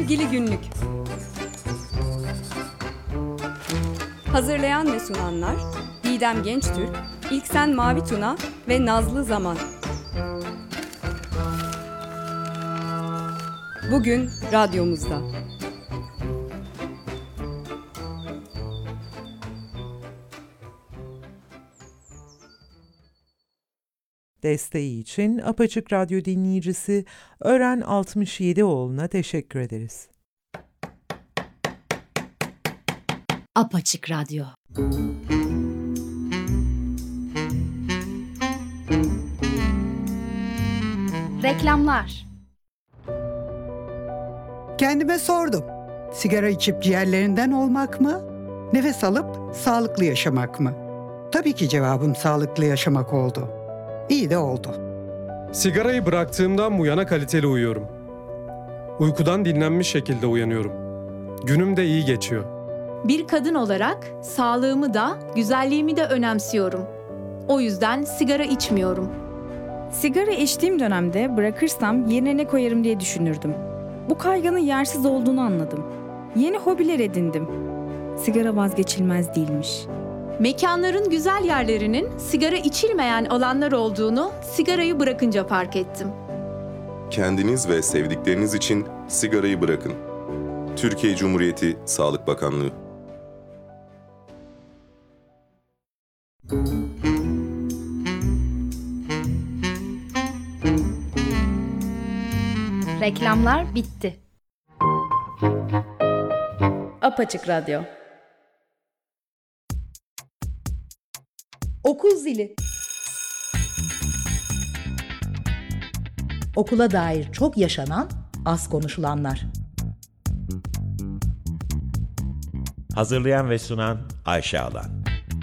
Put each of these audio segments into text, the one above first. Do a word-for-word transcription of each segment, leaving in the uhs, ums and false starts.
Sevgili Günlük. Hazırlayan ve sunanlar Didem Gençtürk, İlksen Mavituna ve Nazlı Zaman. Bugün radyomuzda. Desteği için Apaçık Radyo dinleyicisi Ören altmış yedi oğluna teşekkür ederiz. Apaçık Radyo. Reklamlar. Kendime sordum. Sigara içip ciğerlerinden olmak mı? Nefes alıp sağlıklı yaşamak mı? Tabii ki cevabım sağlıklı yaşamak oldu. İyi de oldu. Sigarayı bıraktığımdan bu yana kaliteli uyuyorum. Uykudan dinlenmiş şekilde uyanıyorum. Günüm de iyi geçiyor. Bir kadın olarak sağlığımı da, güzelliğimi de önemsiyorum. O yüzden sigara içmiyorum. Sigara içtiğim dönemde bırakırsam yerine ne koyarım diye düşünürdüm. Bu kaygının yersiz olduğunu anladım. Yeni hobiler edindim. Sigara vazgeçilmez değilmiş. Mekanların güzel yerlerinin sigara içilmeyen alanlar olduğunu sigarayı bırakınca fark ettim. Kendiniz ve sevdikleriniz için sigarayı bırakın. Türkiye Cumhuriyeti Sağlık Bakanlığı. Reklamlar bitti. Apaçık Radyo. Okul zili. Okula dair çok yaşanan, az konuşulanlar. Hazırlayan ve sunan Ayşe Alan.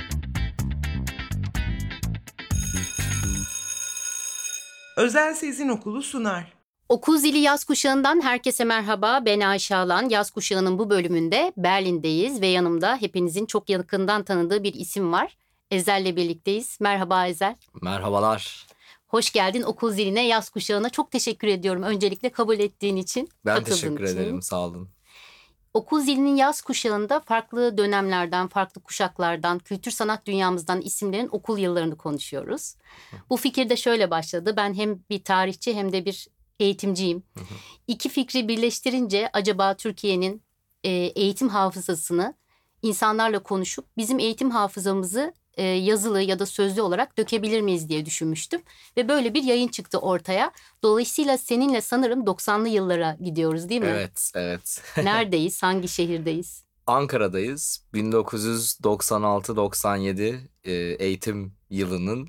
Özel Sezin Okulu sunar. Okul Zili Yaz Kuşağı'ndan herkese merhaba. Ben Ayşe Alan. Yaz Kuşağı'nın bu bölümünde Berlin'deyiz ve yanımda hepinizin çok yakından tanıdığı bir isim var. Ezel'le birlikteyiz. Merhaba Ezel. Merhabalar. Hoş geldin Okul Zili'ne, Yaz Kuşağı'na. Çok teşekkür ediyorum öncelikle kabul ettiğin için. Ben teşekkür için. ederim, sağ olun. Okul Zili'nin Yaz Kuşağı'nda farklı dönemlerden, farklı kuşaklardan, kültür sanat dünyamızdan isimlerin okul yıllarını konuşuyoruz. Bu fikir de şöyle başladı. Ben hem bir tarihçi hem de bir eğitimciyim. Hı hı. İki fikri birleştirince acaba Türkiye'nin e, eğitim hafızasını insanlarla konuşup bizim eğitim hafızamızı e, yazılı ya da sözlü olarak dökebilir miyiz diye düşünmüştüm. Ve böyle bir yayın çıktı ortaya. Dolayısıyla seninle sanırım doksanlı yıllara gidiyoruz değil mi? Evet, evet. Neredeyiz? Hangi şehirdeyiz? Ankara'dayız. bin dokuz yüz doksan altı doksan yedi e, eğitim yılının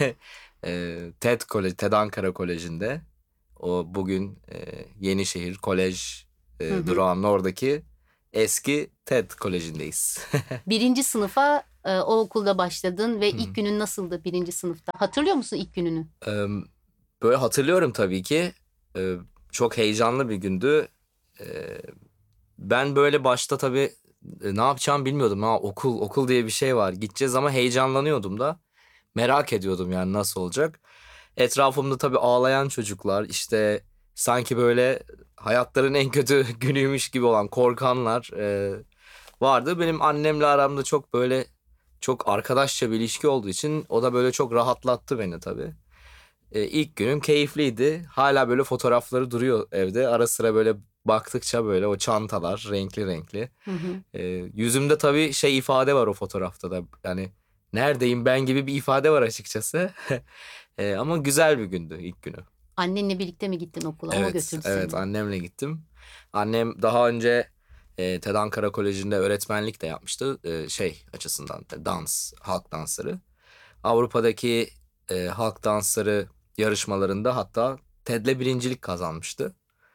e, TED Kolej, TED Ankara Koleji'nde. O bugün e, Yenişehir Kolej e, durağının oradaki eski TED Koleji'ndeyiz. Birinci sınıfa e, o okulda başladın ve Hı. ilk günün nasıldı birinci sınıfta? Hatırlıyor musun ilk gününü? E, böyle hatırlıyorum tabii ki. E, çok heyecanlı bir gündü. E, ben böyle başta tabii e, ne yapacağımı bilmiyordum. Ha, okul okul diye bir şey var. Gideceğiz ama heyecanlanıyordum da. Merak ediyordum yani nasıl olacak. Etrafımda tabii ağlayan çocuklar, işte sanki böyle hayatların en kötü günüymüş gibi olan korkanlar e, vardı. Benim annemle aramda çok böyle çok arkadaşça bir ilişki olduğu için o da böyle çok rahatlattı beni tabii. E, ilk günüm keyifliydi. Hala böyle fotoğrafları duruyor evde. Ara sıra böyle baktıkça böyle o çantalar renkli renkli. Hı hı. E, yüzümde tabii şey ifade var o fotoğrafta da. Yani neredeyim ben gibi bir ifade var açıkçası. e, ama güzel bir gündü ilk günü. Annenle birlikte mi gittin okula? Evet, o götürdü seni. Evet, annemle gittim. Annem daha önce e, TED Ankara Koleji'nde öğretmenlik de yapmıştı. E, şey açısından dans, halk dansları. Avrupa'daki e, halk dansları yarışmalarında hatta TED'le birincilik kazanmıştı.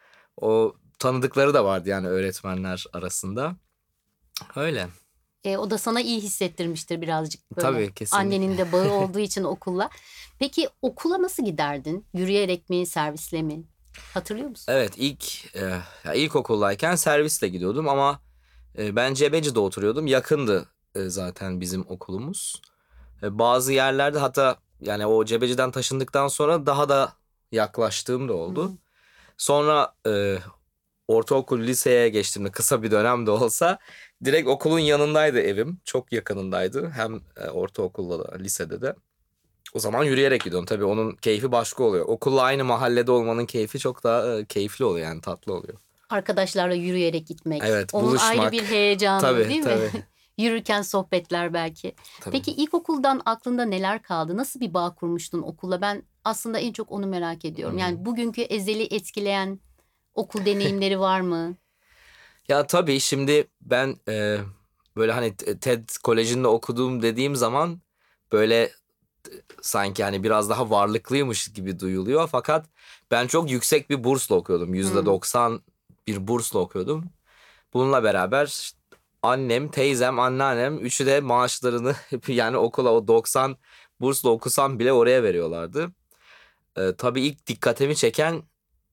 O tanıdıkları da vardı yani öğretmenler arasında. Öyle. E, o da sana iyi hissettirmiştir birazcık böyle. Tabii, kesinlikle. Annenin de bağı olduğu için okulla. Peki okula nasıl giderdin? Yürüyerek mi, servisle mi? Hatırlıyor musun? Evet, ilk e, ya ilkokuldayken servisle gidiyordum ama e, ben Cebeci'de oturuyordum. Yakındı e, zaten bizim okulumuz. E, bazı yerlerde hatta yani o Cebeci'den taşındıktan sonra daha da yaklaştığım da oldu. Hı. Sonra e, ortaokul liseye geçtiğimde kısa bir dönem de olsa direkt okulun yanındaydı evim. Çok yakınındaydı. Hem e, ortaokulda da lisede de. O zaman yürüyerek gidiyorum. Tabii onun keyfi başka oluyor. Okulla aynı mahallede olmanın keyfi çok daha e, keyifli oluyor yani tatlı oluyor. Arkadaşlarla yürüyerek gitmek. Evet, Onun buluşmak. ayrı bir heyecanı Tabii, değil mi? tabii. Yürürken sohbetler belki. Tabii. Peki ilkokuldan aklında neler kaldı? Nasıl bir bağ kurmuştun okulla? Ben aslında en çok onu merak ediyorum. Yani bugünkü Ezel'i etkileyen okul deneyimleri var mı? Ya tabii şimdi ben e, böyle hani TED Koleji'nde okuduğum dediğim zaman böyle e, sanki hani biraz daha varlıklıymış gibi duyuluyor. Fakat ben çok yüksek bir bursla okuyordum. yüzde doksan bir bursla okuyordum. Bununla beraber işte annem, teyzem, anneannem üçü de maaşlarını yani okula o doksan bursla okusam bile oraya veriyorlardı. E, tabii ilk dikkatimi çeken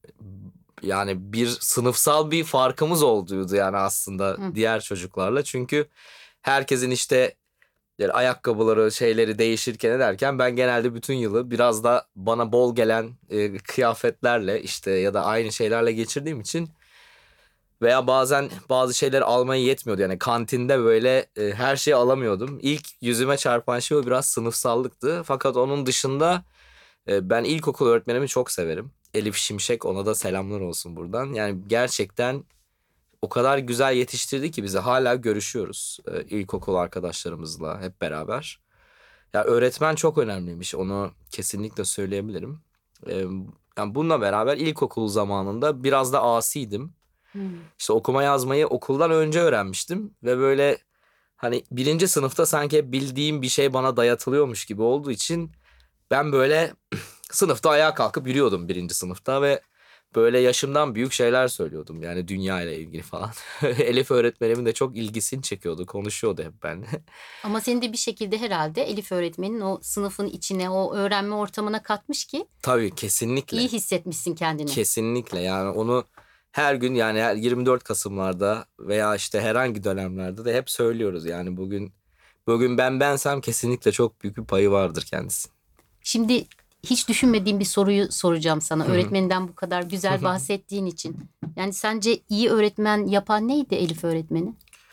yani bir sınıfsal bir farkımız olduğuydu yani aslında Hı. diğer çocuklarla. Çünkü herkesin işte yani ayakkabıları şeyleri değişirken ederken ben genelde bütün yılı biraz da bana bol gelen e, kıyafetlerle işte ya da aynı şeylerle geçirdiğim için veya bazen bazı şeyler almaya yetmiyordu. Yani kantinde böyle e, her şeyi alamıyordum. İlk yüzüme çarpan şey o biraz sınıfsallıktı. Fakat onun dışında e, ben ilkokul öğretmenimi çok severim. Elif Şimşek, ona da selamlar olsun buradan. Yani gerçekten o kadar güzel yetiştirdi ki bizi hala görüşüyoruz e, ilkokul arkadaşlarımızla hep beraber. Ya öğretmen çok önemliymiş, onu kesinlikle söyleyebilirim. E, yani bununla beraber ilkokul zamanında biraz da asiydim. İşte okuma yazmayı okuldan önce öğrenmiştim ve böyle hani birinci sınıfta sanki hep bildiğim bir şey bana dayatılıyormuş gibi olduğu için ben böyle sınıfta ayağa kalkıp yürüyordum birinci sınıfta ve böyle yaşımdan büyük şeyler söylüyordum yani dünya ile ilgili falan. Elif öğretmenimin de çok ilgisini çekiyordu, konuşuyordu hep benimle. Ama seni de bir şekilde herhalde Elif öğretmenin o sınıfın içine, o öğrenme ortamına katmış ki Tabii kesinlikle. iyi hissetmişsin kendini. Kesinlikle yani onu her gün yani her yirmi dört Kasım'larda veya işte herhangi dönemlerde de hep söylüyoruz. Yani bugün bugün ben bensem kesinlikle çok büyük bir payı vardır kendisi. Şimdi hiç düşünmediğim bir soruyu soracağım sana. Hı hı. Öğretmeninden bu kadar güzel bahsettiğin için. Yani sence iyi öğretmen yapan neydi Elif öğretmeni?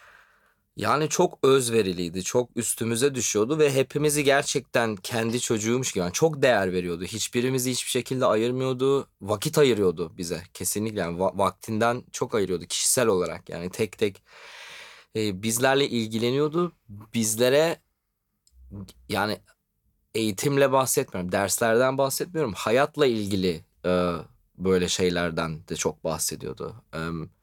Yani çok özveriliydi, çok üstümüze düşüyordu ve hepimizi gerçekten kendi çocuğumuş gibi yani çok değer veriyordu. Hiçbirimizi hiçbir şekilde ayırmıyordu, vakit ayırıyordu bize kesinlikle yani va- vaktinden çok ayırıyordu kişisel olarak yani tek tek e, bizlerle ilgileniyordu. Bizlere yani eğitimle bahsetmiyorum, derslerden bahsetmiyorum, hayatla ilgili e, böyle şeylerden de çok bahsediyordu. E,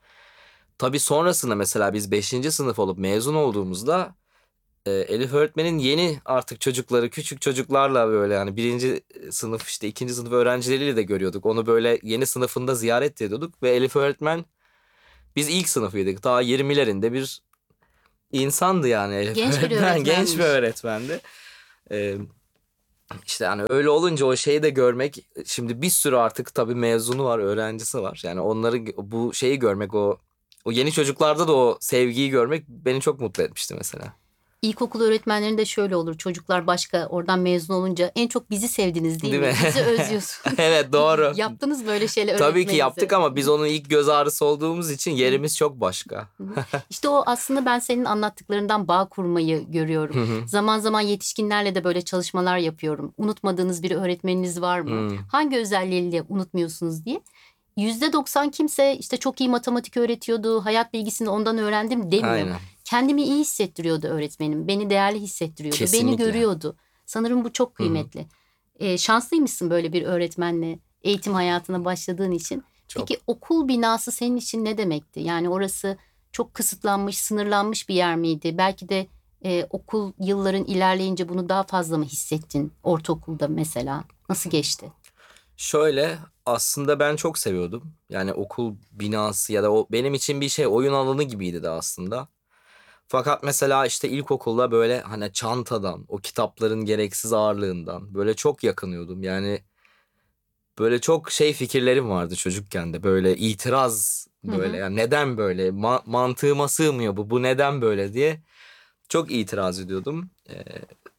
Tabii sonrasında mesela biz beşinci sınıf olup mezun olduğumuzda e, Elif öğretmenin yeni artık çocukları, küçük çocuklarla böyle yani birinci sınıf işte ikinci sınıf öğrencileriyle de görüyorduk. Onu böyle yeni sınıfında ziyaret ediyorduk ve Elif öğretmen biz ilk sınıfıydık. Daha yirmilerinde bir insandı yani Elif Genç bir öğretmen. Genç öğretmenmiş. bir öğretmendi. E, işte yani öyle olunca o şeyi de görmek şimdi bir sürü artık tabii mezunu var, öğrencisi var. Yani onları bu şeyi görmek o O yeni çocuklarda da o sevgiyi görmek beni çok mutlu etmişti mesela. İlkokul öğretmenlerinde şöyle olur. Çocuklar başka oradan mezun olunca en çok bizi sevdiniz değil, Değil mi? mi? Bizi özlüyorsunuz. Evet doğru. Yaptınız böyle şeyler Tabii ki öğretmeninize. yaptık ama biz onun ilk göz ağrısı olduğumuz için yerimiz çok başka. İşte o aslında ben senin anlattıklarından bağ kurmayı görüyorum. Hı hı. Zaman zaman yetişkinlerle de böyle çalışmalar yapıyorum. Unutmadığınız bir öğretmeniniz var mı? Hmm. Hangi özelliğiyle unutmuyorsunuz diye. yüzde doksan kimse işte çok iyi matematik öğretiyordu, hayat bilgisini ondan öğrendim demiyor. Aynen. Kendimi iyi hissettiriyordu öğretmenim. Beni değerli hissettiriyordu. Beni Kesinlikle. görüyordu. Sanırım bu çok kıymetli. Ee, şanslıymışsın böyle bir öğretmenle eğitim hayatına başladığın için. Çok. Peki okul binası senin için ne demekti? Yani orası çok kısıtlanmış, sınırlanmış bir yer miydi? Belki de e, okul yılların ilerleyince bunu daha fazla mı hissettin? Ortaokulda mesela. Nasıl geçti? Şöyle aslında ben çok seviyordum. Yani okul binası ya da o benim için bir şey oyun alanı gibiydi de aslında. Fakat mesela işte ilkokulda böyle hani çantadan, o kitapların gereksiz ağırlığından böyle çok yakınıyordum. Yani böyle çok şey fikirlerim vardı çocukken de böyle itiraz böyle Hı hı. yani neden böyle Ma- mantığıma sığmıyor bu bu neden böyle diye çok itiraz ediyordum. Ee,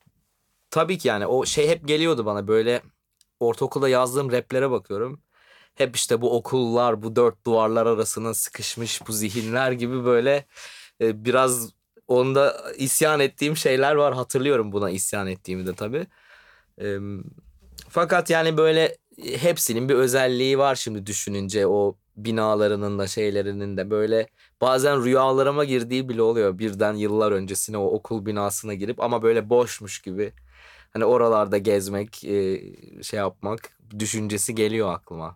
tabii ki yani o şey hep geliyordu bana böyle ortaokulda yazdığım raplere bakıyorum. hep işte bu okullar, bu dört duvarlar arasına sıkışmış bu zihinler gibi böyle e, biraz onda isyan ettiğim şeyler var. Hatırlıyorum buna isyan ettiğimi de tabii. E, fakat yani böyle hepsinin bir özelliği var şimdi düşününce, o binalarının da şeylerinin de böyle bazen rüyalarıma girdiği bile oluyor. Birden yıllar öncesine o okul binasına girip ama böyle boşmuş gibi hani oralarda gezmek, e, şey yapmak düşüncesi geliyor aklıma.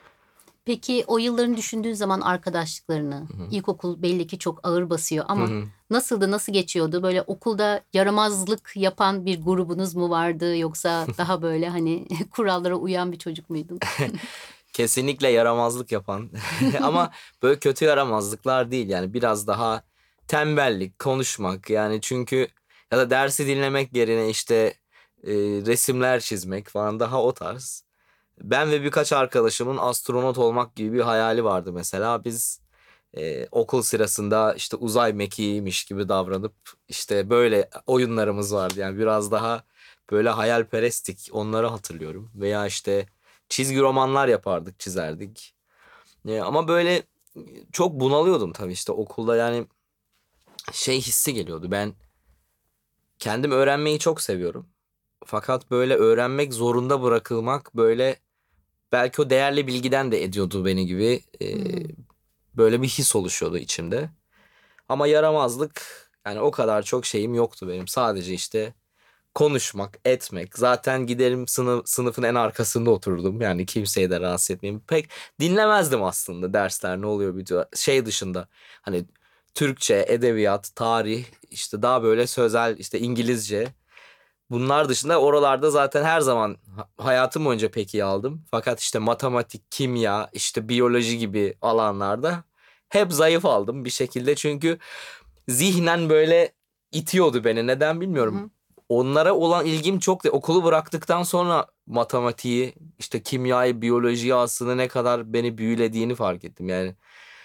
Peki o yıllarını düşündüğün zaman arkadaşlıklarını, Hı hı. ilkokul belli ki çok ağır basıyor ama Hı hı. nasıldı, nasıl geçiyordu? Böyle okulda yaramazlık yapan bir grubunuz mu vardı yoksa daha böyle hani kurallara uyan bir çocuk muydun? Kesinlikle yaramazlık yapan ama böyle kötü yaramazlıklar değil, yani biraz daha tembellik, konuşmak yani, çünkü ya da dersi dinlemek yerine işte e, resimler çizmek falan, daha o tarz. Ben ve birkaç arkadaşımın astronot olmak gibi bir hayali vardı mesela. Biz e, okul sırasında işte uzay mekiğiymiş gibi davranıp işte böyle oyunlarımız vardı. Yani biraz daha böyle hayalperesttik, onları hatırlıyorum. Veya işte çizgi romanlar yapardık, çizerdik. E, ama böyle çok bunalıyordum tabii işte okulda, yani şey hissi geliyordu. Ben kendim öğrenmeyi çok seviyorum. Fakat böyle öğrenmek zorunda bırakılmak böyle belki o değerli bilgiden de ediyordu beni gibi. Ee, böyle bir his oluşuyordu içimde. Ama yaramazlık, yani o kadar çok şeyim yoktu benim. Sadece işte konuşmak, etmek. Zaten giderim sınıf, sınıfın en arkasında otururdum. Yani kimseyi de rahatsız etmeyeyim. Pek dinlemezdim aslında dersler ne oluyor bir şey dışında. Hani Türkçe, edebiyat, tarih, işte daha böyle sözel, işte İngilizce. Bunlar dışında oralarda zaten her zaman hayatım boyunca pek iyi aldım. Fakat işte matematik, kimya, işte biyoloji gibi alanlarda hep zayıf aldım bir şekilde. Çünkü zihnen böyle itiyordu beni. Neden bilmiyorum. Hı hı. Onlara olan ilgim çok. Okulu bıraktıktan sonra matematiği, işte kimyayı, biyolojiyi aslında ne kadar beni büyülediğini fark ettim. Yani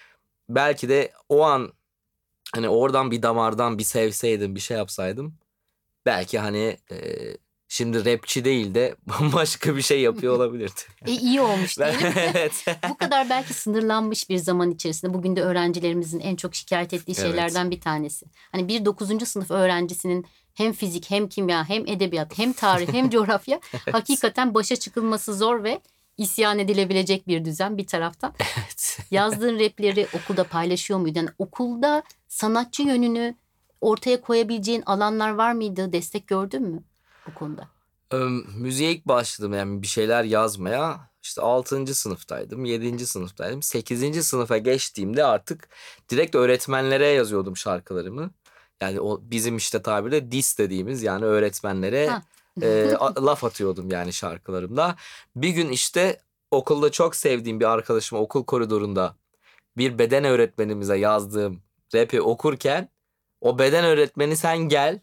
belki de o an hani oradan bir damardan bir sevseydim, bir şey yapsaydım, belki hani e, şimdi rapçi değil de bambaşka bir şey yapıyor olabilirdi. E, iyi olmuş değil mi? Evet. Bu kadar belki sınırlanmış bir zaman içerisinde bugün de öğrencilerimizin en çok şikayet ettiği Evet. şeylerden bir tanesi. Hani bir dokuzuncu sınıf öğrencisinin hem fizik hem kimya hem edebiyat hem tarih hem coğrafya hakikaten başa çıkılması zor ve isyan edilebilecek bir düzen bir taraftan. Evet. Yazdığın rapleri okulda paylaşıyor muydun? Yani okulda sanatçı yönünü ortaya koyabileceğin alanlar var mıydı? Destek gördün mü bu konuda? Öm, müziğe ilk başladım, yani bir şeyler yazmaya. İşte altıncı sınıftaydım, yedinci sınıftaydım. sekizinci sınıfa geçtiğimde artık direkt öğretmenlere yazıyordum şarkılarımı. Yani o bizim işte tabirle diss dediğimiz, yani öğretmenlere Ha. e, a- laf atıyordum yani şarkılarımda. Bir gün işte okulda çok sevdiğim bir arkadaşıma okul koridorunda bir beden öğretmenimize yazdığım rapi okurken, o beden öğretmeni sen gel,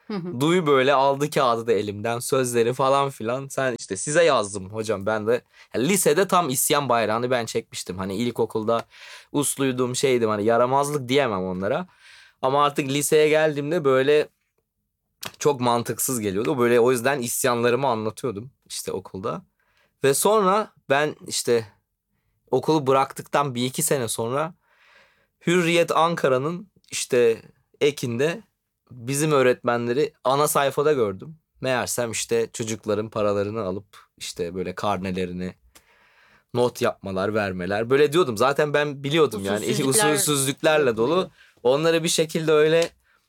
duy böyle, aldı kağıdı da elimden, sözleri falan filan. Sen işte size yazdım hocam ben de. Yani lisede tam isyan bayrağını ben çekmiştim. Hani ilkokulda usluydum, şeydim, hani yaramazlık diyemem onlara. Ama artık liseye geldiğimde böyle çok mantıksız geliyordu. Böyle o yüzden isyanlarımı anlatıyordum işte okulda. Ve sonra ben işte okulu bıraktıktan bir iki sene sonra Hürriyet Ankara'nın işte ekinde bizim öğretmenleri ana sayfada gördüm. Meğersem işte çocukların paralarını alıp işte böyle karnelerini not yapmalar, vermeler. Böyle diyordum. Zaten ben biliyordum yani Usulsüzlükler usulsüzlüklerle dolu. yapılıyor. Onları bir şekilde öyle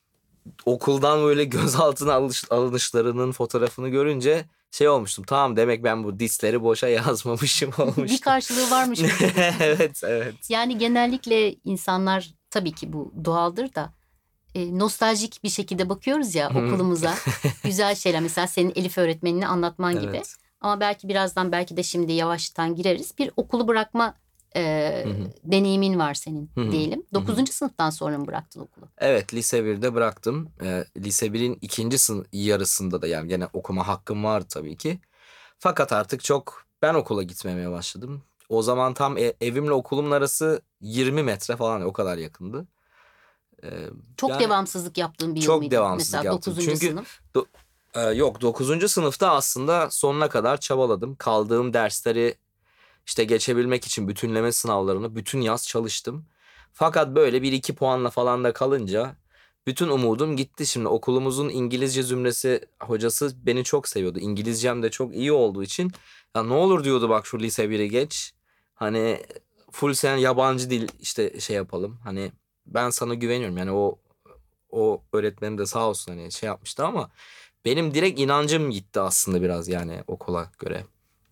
okuldan böyle gözaltına alış, alınışlarının fotoğrafını görünce şey olmuştum. Tamam, demek ben bu disleri boşa yazmamışım olmuştum. Bir karşılığı varmış. Evet, evet. Yani genellikle insanlar, tabii ki bu doğaldır da, e, nostaljik bir şekilde bakıyoruz ya okulumuza. Güzel şeyler, mesela senin Elif öğretmenini anlatman gibi. Evet. Ama belki birazdan, belki de şimdi yavaştan gireriz. Bir okulu bırakma e, Hı hı. deneyimin var senin Hı hı. diyelim. Dokuzuncu sınıftan sonra mı bıraktın okulu? Evet, lise birde bıraktım. Ee, lise birin ikinci sınıf yarısında da yani gene okuma hakkım vardı tabii ki. Fakat artık çok ben okula gitmemeye başladım. O zaman tam e- evimle okulumun arası yirmi metre falan, o kadar yakındı. Ee, Çok yani devamsızlık yaptığın bir yıl çok mıydı? devamsızlık Mesela yaptım. dokuzuncu Çünkü sınıf. do- e, yok dokuzuncu sınıfta aslında sonuna kadar çabaladım. Kaldığım dersleri işte geçebilmek için bütünleme sınavlarını bütün yaz çalıştım. Fakat böyle bir iki puanla falan da kalınca bütün umudum gitti. Şimdi okulumuzun İngilizce zümresi hocası beni çok seviyordu. İngilizcem de çok iyi olduğu için ya ne olur diyordu, bak şu lise biri geç. Hani full sen yabancı dil işte şey yapalım. Hani ben sana güveniyorum. Yani o o öğretmenim de sağ olsun hani şey yapmıştı ama benim direkt inancım gitti aslında biraz yani okula göre.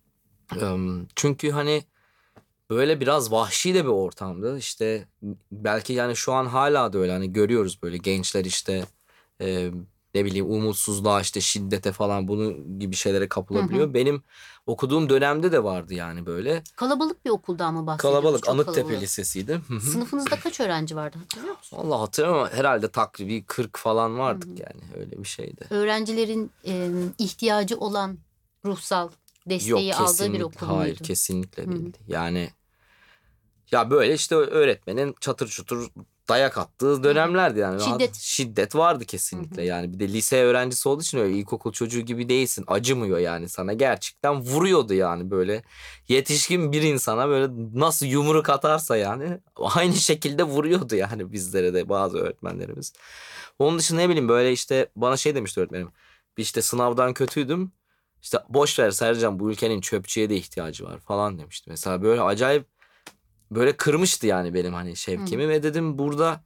Çünkü hani böyle biraz vahşi de bir ortamdı. İşte belki yani şu an hala da öyle, hani görüyoruz böyle gençler işte e, ne bileyim umutsuzluğa, işte şiddete falan, bunun gibi şeylere kapılabiliyor. Hı hı. Benim okuduğum dönemde de vardı yani böyle. Kalabalık bir okuldan mı bahsediyoruz? Kalabalık, Çok Anıttepe kalabalık. Lisesi'ydi. Hı hı. Sınıfınızda kaç öğrenci vardı hatırlıyor musun? Vallahi hatırlamıyorum ama herhalde takribi kırk falan vardık yani, öyle bir şeydi. Öğrencilerin e, ihtiyacı olan ruhsal desteği Yok, aldığı bir kesinlikle okul hayır, muydu? kesinlikle Hı. değildi. Yani ya böyle işte öğretmenin çatır çutur dayak attığı dönemlerdi yani. Rahat- Şiddet. Şiddet vardı kesinlikle. Yani bir de lise öğrencisi olduğu için öyle ilkokul çocuğu gibi değilsin. Acımıyor yani sana. Gerçekten vuruyordu yani böyle. Yetişkin bir insana böyle nasıl yumruk atarsa yani aynı şekilde vuruyordu yani bizlere de bazı öğretmenlerimiz. Onun dışında ne bileyim böyle işte bana şey demişti öğretmenim. Bir işte sınavdan kötüydüm. İşte boş ver Sercan, bu ülkenin çöpçüye de ihtiyacı var falan demişti. Mesela böyle acayip böyle kırmıştı yani benim hani şevkimi. Hı hı. Ve dedim burada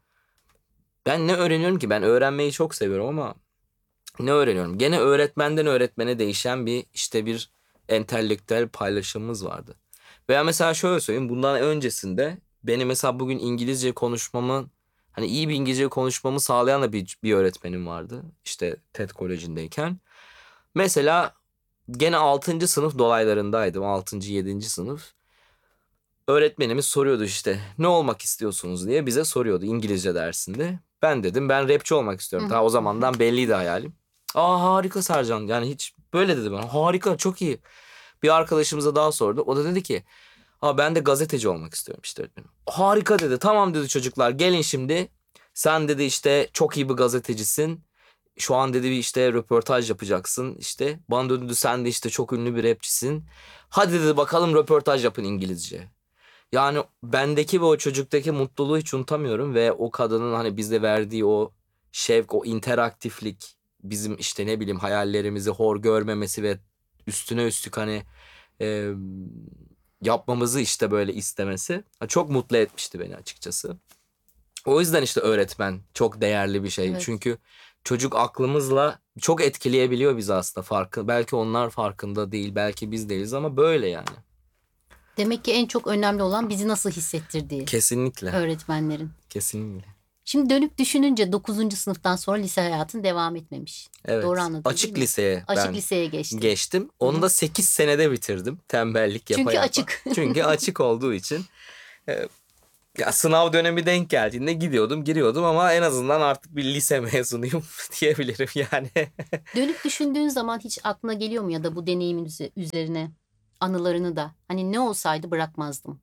ben ne öğreniyorum ki? Ben öğrenmeyi çok seviyorum ama ne öğreniyorum? Gene öğretmenden öğretmene değişen bir işte bir entelektüel paylaşımımız vardı. Veya mesela şöyle söyleyeyim, bundan öncesinde beni mesela bugün İngilizce konuşmamı, hani iyi bir İngilizce konuşmamı sağlayan da bir, bir öğretmenim vardı. İşte TED Koleji'ndeyken. Mesela gene altıncı sınıf dolaylarındaydım. altıncı yedinci sınıf. Öğretmenimiz soruyordu işte ne olmak istiyorsunuz diye bize soruyordu İngilizce dersinde. Ben dedim ben rapçi olmak istiyorum. Hı. Ta o zamandan belliydi hayalim. Aa harika Sercan, yani hiç böyle dedi bana, harika, çok iyi. Bir arkadaşımıza daha sordu. O da dedi ki ha ben de gazeteci olmak istiyorum işte öğretmenim. Harika dedi, tamam dedi çocuklar gelin şimdi. Sen dedi işte çok iyi bir gazetecisin. Şu an dedi bir işte röportaj yapacaksın işte. Bana dedi sen de işte çok ünlü bir rapçisin. Hadi dedi bakalım röportaj yapın İngilizce. Yani bendeki ve o çocuktaki mutluluğu hiç unutamıyorum ve o kadının hani bize verdiği o şevk, o interaktiflik, bizim işte ne bileyim hayallerimizi hor görmemesi ve üstüne üstlük hani e, yapmamızı işte böyle istemesi çok mutlu etmişti beni açıkçası. O yüzden işte öğretmen çok değerli bir şey. Evet. Çünkü çocuk aklımızla çok etkileyebiliyor bizi aslında. Farkı, belki onlar farkında değil, belki biz değiliz ama böyle yani. Demek ki en çok önemli olan bizi nasıl hissettirdiği Kesinlikle. öğretmenlerin. Kesinlikle. Şimdi dönüp düşününce dokuzuncu sınıftan sonra lise hayatın devam etmemiş. Evet. Doğru anladım Açık değil mi? liseye Açık ben liseye geçtin. geçtim. Onu da sekiz senede bitirdim. Tembellik yapa Çünkü yapa. açık. Çünkü açık olduğu için. Ee, ya sınav dönemi denk geldiğinde gidiyordum, giriyordum ama en azından artık bir lise mezunuyum diyebilirim yani. Dönüp düşündüğün zaman hiç aklına geliyor mu ya da bu deneyimin üze- üzerine anılarını da hani ne olsaydı bırakmazdım.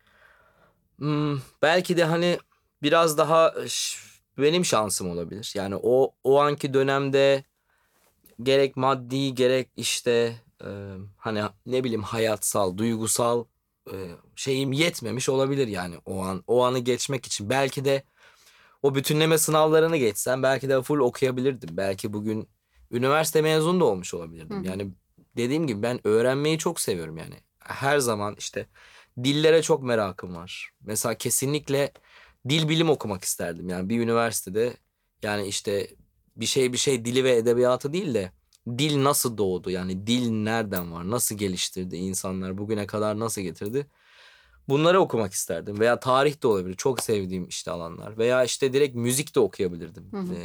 Hmm, belki de hani biraz daha ş- benim şansım olabilir. Yani o o anki dönemde gerek maddi gerek işte e, hani ne bileyim hayatsal, duygusal e, şeyim yetmemiş olabilir yani o an o anı geçmek için. Belki de o bütünleme sınavlarını geçsem belki de full okuyabilirdim. Belki bugün üniversite mezunu da olmuş olabilirdim. Hı hı. Yani dediğim gibi ben öğrenmeyi çok seviyorum yani. Her zaman işte dillere çok merakım var. Mesela kesinlikle dil bilim okumak isterdim. Yani bir üniversitede yani işte bir şey bir şey dili ve edebiyatı değil de dil nasıl doğdu? Yani dil nereden var? Nasıl geliştirdi insanlar? Bugüne kadar nasıl getirdi? Bunları okumak isterdim. Veya tarih de olabilir. Çok sevdiğim işte alanlar. Veya işte direkt müzik de okuyabilirdim. Hı hı. Ee,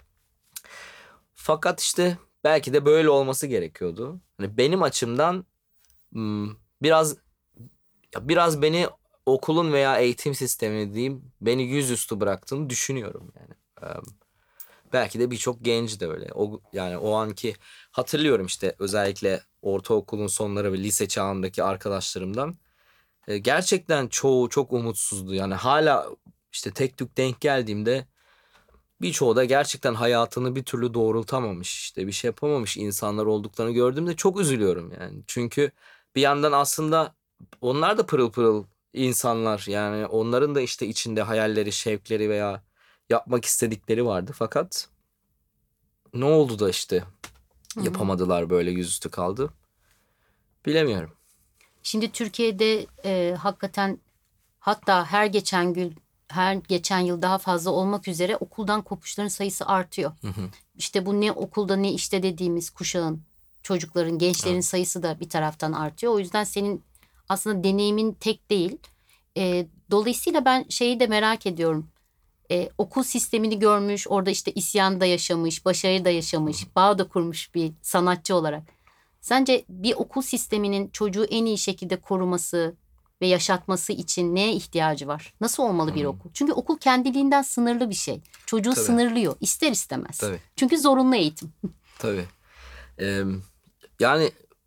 fakat işte belki de böyle olması gerekiyordu. Hani benim açımdan hmm, biraz ya biraz beni okulun veya eğitim sistemi diyeyim beni yüzüstü bıraktığını düşünüyorum yani. Ee, belki de birçok genç de öyle. O yani o anki hatırlıyorum işte özellikle ortaokulun sonları ve lise çağındaki arkadaşlarımdan e, gerçekten çoğu çok umutsuzdu. Yani hala işte tek tük denk geldiğimde birçoğu da gerçekten hayatını bir türlü doğrultamamış, işte bir şey yapamamış insanlar olduklarını gördüğümde çok üzülüyorum yani. Çünkü bir yandan aslında onlar da pırıl pırıl insanlar. Yani onların da işte içinde hayalleri, şevkleri veya yapmak istedikleri vardı. Fakat ne oldu da işte yapamadılar, böyle yüzüstü kaldı. Bilemiyorum. Şimdi Türkiye'de e, hakikaten hatta her geçen gün her geçen yıl daha fazla olmak üzere okuldan kopuşların sayısı artıyor. Hı hı. İşte bu ne okulda ne işte dediğimiz kuşağın, çocukların, gençlerin Evet. sayısı da bir taraftan artıyor. O yüzden senin aslında deneyimin tek değil. E, dolayısıyla ben şeyi de merak ediyorum. E, okul sistemini görmüş, orada işte isyan da yaşamış, başarı da yaşamış, bağ da kurmuş bir sanatçı olarak. Sence bir okul sisteminin çocuğu en iyi şekilde koruması ve yaşatması için neye ihtiyacı var? Nasıl olmalı bir Hmm. okul? Çünkü okul kendiliğinden sınırlı bir şey. Çocuğu Tabii. sınırlıyor ister istemez. Tabii. Çünkü zorunlu eğitim. Tabii. Ee, yani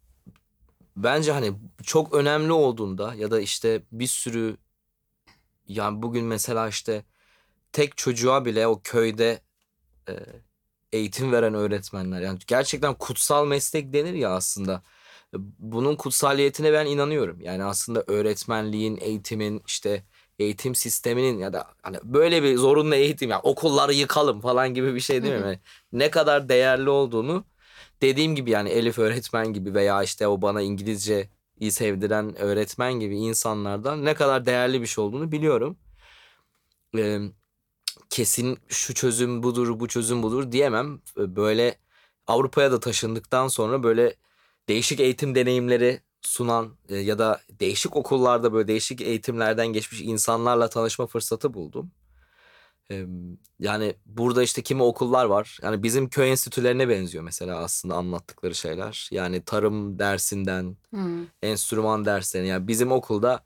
bence hani çok önemli olduğunda ya da işte bir sürü, yani bugün mesela işte tek çocuğa bile o köyde e, eğitim veren öğretmenler, yani gerçekten kutsal meslek denir ya aslında. Bunun kutsaliyetine ben inanıyorum. Yani aslında öğretmenliğin, eğitimin, işte eğitim sisteminin ya da hani böyle bir zorunlu eğitim, ya okulları yıkalım falan gibi bir şey değil mi? Yani ne kadar değerli olduğunu, dediğim gibi yani Elif öğretmen gibi veya işte o bana İngilizceyi sevdiren öğretmen gibi insanlardan ne kadar değerli bir şey olduğunu biliyorum. Ee, kesin şu çözüm budur, bu çözüm budur diyemem. Böyle Avrupa'ya da taşındıktan sonra böyle değişik eğitim deneyimleri sunan e, ya da değişik okullarda böyle değişik eğitimlerden geçmiş insanlarla tanışma fırsatı buldum. E, yani burada işte kimi okullar var. Yani bizim köy enstitülerine benziyor mesela aslında anlattıkları şeyler. Yani tarım dersinden, Hmm. enstrüman derslerine. Yani bizim okulda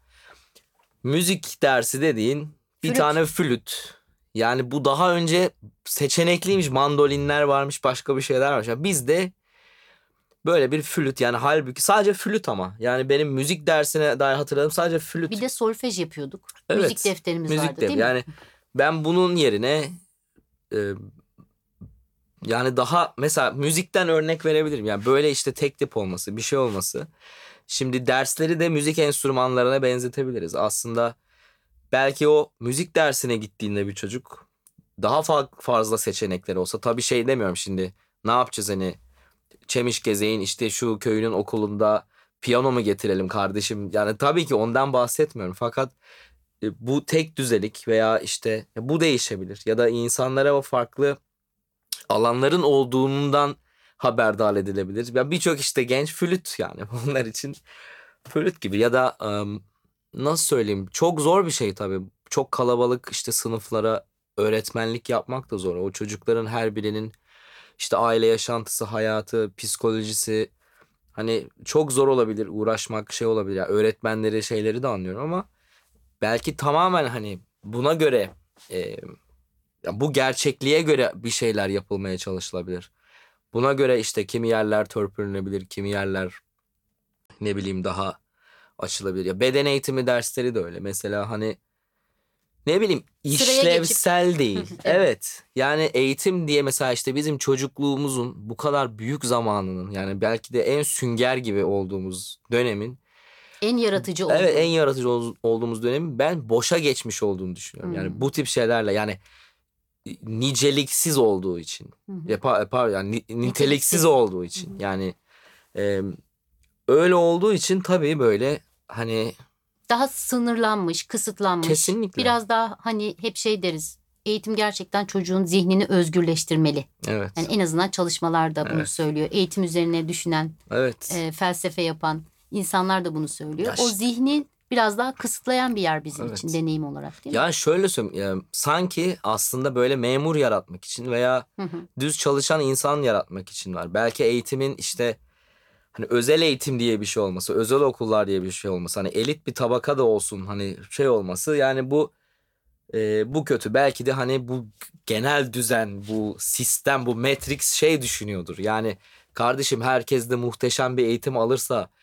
müzik dersi dediğin bir Flüt. tane flüt. Yani bu daha önce seçenekliymiş. Mandolinler varmış, başka bir şeyler varmış. Yani bizde böyle bir flüt, yani halbuki sadece flüt ama. Yani benim müzik dersine dair hatırladığım sadece flüt. Bir de solfej yapıyorduk. Evet, Müzik defterimiz müzik vardı de- değil mi? Yani ben bunun yerine e, yani daha mesela müzikten örnek verebilirim. Yani böyle işte tek tip olması, bir şey olması. Şimdi dersleri de müzik enstrümanlarına benzetebiliriz. Aslında belki o müzik dersine gittiğinde bir çocuk daha fa- fazla seçenekleri olsa, tabii şey demiyorum şimdi, ne yapacağız hani Çemişgezeğin işte şu köyünün okulunda piyano mu getirelim kardeşim? Yani tabii ki ondan bahsetmiyorum. Fakat e, bu tek düzelik veya işte bu değişebilir. Ya da insanlara o farklı alanların olduğundan haberdar edilebilir. Ya birçok işte genç flüt, yani onlar için flüt gibi. Ya da ım, nasıl söyleyeyim, çok zor bir şey tabii. Çok kalabalık işte sınıflara öğretmenlik yapmak da zor. O çocukların her birinin işte aile yaşantısı, hayatı, psikolojisi, hani çok zor olabilir, uğraşmak şey olabilir. Yani öğretmenleri, şeyleri de anlıyorum ama belki tamamen hani buna göre e, ya bu gerçekliğe göre bir şeyler yapılmaya çalışılabilir. Buna göre işte kimi yerler törpülenebilir, kimi yerler ne bileyim daha açılabilir. Ya beden eğitimi dersleri de öyle. Mesela hani ne bileyim Sıraya işlevsel değil. Evet. Evet. Yani eğitim diye mesela işte bizim çocukluğumuzun bu kadar büyük zamanının, yani belki de en sünger gibi olduğumuz dönemin, En yaratıcı olduğu. evet en yaratıcı ol- olduğumuz dönemin ben boşa geçmiş olduğunu düşünüyorum. Yani Hmm. bu tip şeylerle, yani niceliksiz olduğu için. Hı hı. Yapar, yapar yani ni- niteliksiz Niteliksiz. olduğu için. Yani e, öyle olduğu için tabii böyle hani Daha sınırlanmış, kısıtlanmış. Kesinlikle. Biraz daha hani hep şey deriz. Eğitim gerçekten çocuğun zihnini özgürleştirmeli. evet. Yani en azından çalışmalarda bunu Evet. söylüyor. Eğitim üzerine düşünen, evet. e, felsefe yapan insanlar da bunu söylüyor. Ya O işte- zihni biraz daha kısıtlayan bir yer bizim Evet. için deneyim olarak değil mi? Yani şöyle söyleyeyim, yani sanki aslında böyle memur yaratmak için veya Hı hı. düz çalışan insan yaratmak için var. Belki eğitimin işte hani özel eğitim diye bir şey olması, özel okullar diye bir şey olması, hani elit bir tabaka da olsun hani şey olması, yani bu e, bu kötü. Belki de hani bu genel düzen, bu sistem, bu Matrix şey düşünüyordur. Yani kardeşim herkes de muhteşem bir eğitim alırsa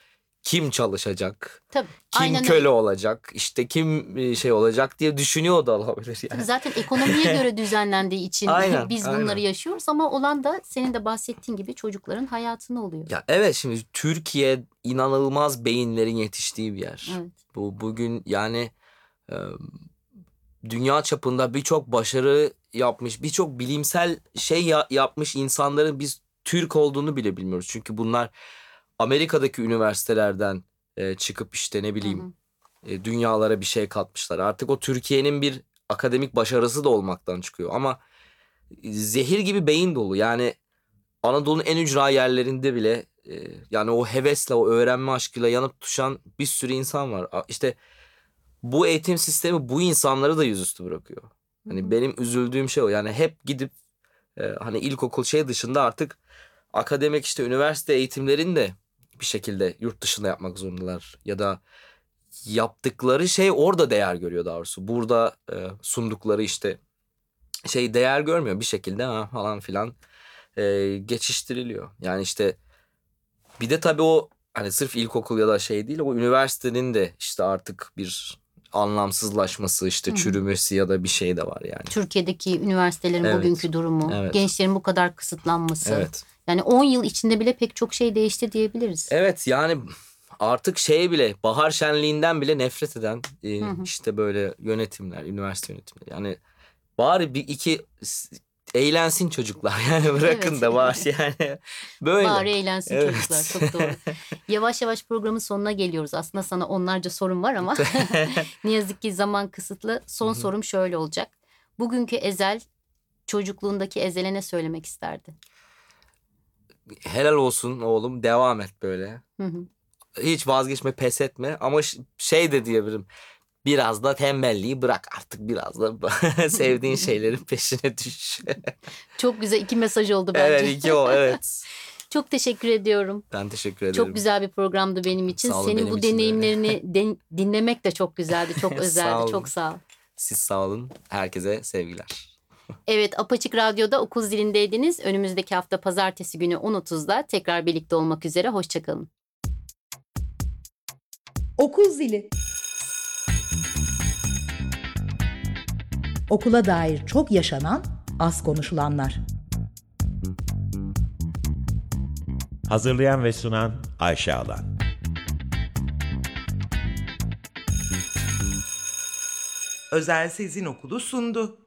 kim çalışacak, Tabii. kim Aynen köle öyle. olacak, işte kim e, şey olacak diye düşünüyor da olabilir yani. Tabii zaten ekonomiye göre düzenlendiği için Aynen, biz bunları aynen. yaşıyoruz ama olan da senin de bahsettiğin gibi çocukların hayatını oluyor. Ya evet, şimdi Türkiye inanılmaz beyinlerin yetiştiği bir yer. Evet. Bu bugün yani e, dünya çapında birçok başarı yapmış, birçok bilimsel şey ya- yapmış insanların biz Türk olduğunu bile bilmiyoruz. Çünkü bunlar Amerika'daki üniversitelerden e, çıkıp işte ne bileyim e, dünyalara bir şey katmışlar. Artık o Türkiye'nin bir akademik başarısı da olmaktan çıkıyor. Ama zehir gibi beyin dolu. Yani Anadolu'nun en ücra yerlerinde bile e, yani o hevesle, o öğrenme aşkıyla yanıp tutuşan bir sürü insan var. A- İşte bu eğitim sistemi bu insanları da yüzüstü bırakıyor. Hani benim üzüldüğüm şey o. Yani hep gidip e, hani ilkokul şey dışında artık akademik işte üniversite eğitimlerini de bir şekilde yurt dışında yapmak zorundalar. Ya da yaptıkları şey orada değer görüyor daha doğrusu. Burada e, sundukları işte şey değer görmüyor bir şekilde ha, falan filan e, geçiştiriliyor. Yani işte bir de tabii o hani sırf ilkokul ya da şey değil, o üniversitenin de işte artık bir anlamsızlaşması, işte Hı hı. çürümesi ya da bir şey de var yani. Türkiye'deki üniversitelerin Evet. bugünkü durumu, Evet. gençlerin bu kadar kısıtlanması. Evet. Yani on yıl içinde bile pek çok şey değişti diyebiliriz. Evet yani artık şey bile, bahar şenliğinden bile nefret eden e, Hı hı. işte böyle yönetimler, üniversite yönetimleri. Yani bari bir iki s- eğlensin çocuklar yani bırakın Evet. da bari yani böyle. Bari eğlensin Evet. çocuklar, çok doğru. Yavaş yavaş programın sonuna geliyoruz. Aslında sana onlarca sorum var ama ne yazık ki zaman kısıtlı. Son sorum şöyle olacak. Bugünkü Ezel çocukluğundaki Ezel'e ne söylemek isterdi? Helal olsun oğlum, devam et böyle. Hı hı. Hiç vazgeçme, pes etme ama ş- şey de diyebilirim. Biraz da tembelliği bırak artık, biraz da sevdiğin şeylerin peşine düş. Çok güzel iki mesaj oldu bence. Evet, iki o, evet. Çok teşekkür ediyorum. Ben teşekkür ederim. Çok güzel bir programdı benim için. Sağ olun, Senin benim bu için de. deneyimlerini den- dinlemek de çok güzeldi, çok Sağ özeldi. olun. Çok sağ ol. Siz sağ olun. Herkese sevgiler. Evet, Apaçık Radyo'da Okul Zilindeydiniz. Önümüzdeki hafta pazartesi günü on otuzda tekrar birlikte olmak üzere. Hoşçakalın. Okul zili. Okula dair çok yaşanan, az konuşulanlar. Hazırlayan ve sunan Ayşe Alan. Özel Sezin Okulu sundu.